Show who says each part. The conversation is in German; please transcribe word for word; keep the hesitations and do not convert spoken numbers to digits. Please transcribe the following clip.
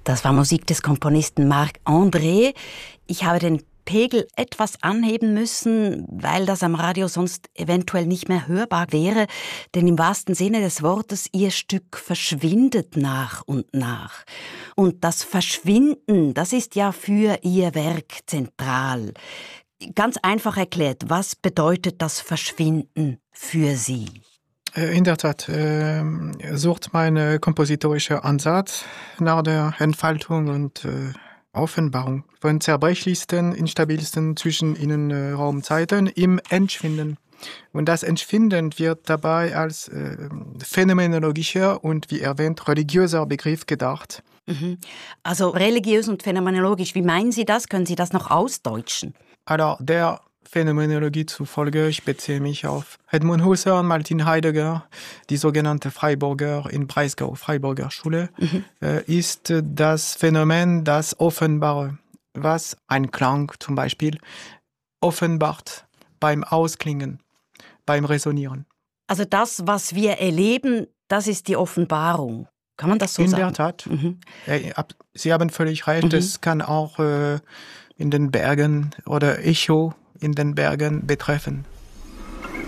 Speaker 1: Das war Musik des Komponisten Marc André. Ich habe den Pegel etwas anheben müssen, weil das am Radio sonst eventuell nicht mehr hörbar wäre. Denn im wahrsten Sinne des Wortes, Ihr Stück verschwindet nach und nach. Und das Verschwinden, das ist ja für Ihr Werk zentral. Ganz einfach erklärt, was bedeutet das Verschwinden für Sie?
Speaker 2: In der Tat äh, sucht mein kompositorischer Ansatz nach der Entfaltung und äh, Offenbarung von zerbrechlichsten, instabilsten Zwischeninnenraumzeiten im Entschwinden. Und das Entschwinden wird dabei als äh, phänomenologischer und, wie erwähnt, religiöser Begriff gedacht.
Speaker 1: Mhm. Also religiös und phänomenologisch, wie meinen Sie das? Können Sie das noch ausdeutschen?
Speaker 2: Also der Phänomenologie zufolge, ich beziehe mich auf Edmund Husserl und Martin Heidegger, die sogenannte Freiburger in Breisgau, Freiburger Schule, mhm. äh, ist das Phänomen das Offenbare, was ein Klang zum Beispiel offenbart beim Ausklingen, beim Resonieren.
Speaker 1: Also das, was wir erleben, das ist die Offenbarung. Kann man das so
Speaker 2: in
Speaker 1: sagen?
Speaker 2: In der Tat.
Speaker 1: Mhm.
Speaker 2: Äh, Sie haben völlig recht, mhm. Es kann auch äh, in den Bergen oder Echo in den Bergen betreffen.